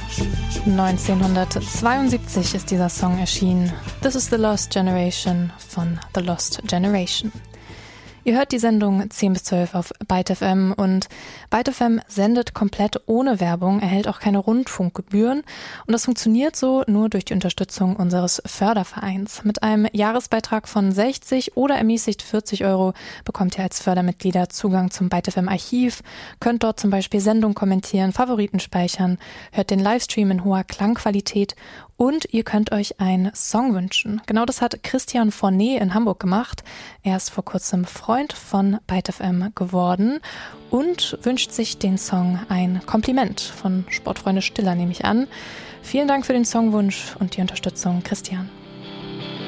1972 ist dieser Song erschienen. This is the Lost Generation von The Lost Generation. Ihr hört die Sendung 10 bis 12 auf Byte FM und Byte FM sendet komplett ohne Werbung, erhält auch keine Rundfunkgebühren und das funktioniert so nur durch die Unterstützung unseres Fördervereins. Mit einem Jahresbeitrag von 60 oder ermäßigt 40 € bekommt ihr als Fördermitglieder Zugang zum Byte FM Archiv, könnt dort zum Beispiel Sendungen kommentieren, Favoriten speichern, hört den Livestream in hoher Klangqualität und ihr könnt euch einen Song wünschen. Genau das hat Christian Fournet in Hamburg gemacht. Er ist vor kurzem Freund von Byte FM geworden und wünscht sich den Song Ein Kompliment von Sportfreunde Stiller, nehme ich an. Vielen Dank für den Songwunsch und die Unterstützung, Christian.